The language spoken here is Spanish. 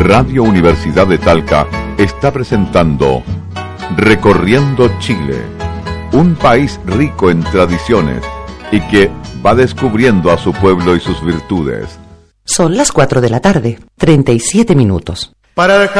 Radio Universidad de Talca está presentando Recorriendo Chile, un país rico en tradiciones y que va descubriendo a su pueblo y sus virtudes. Son las 4 de la tarde, 37 minutos. Para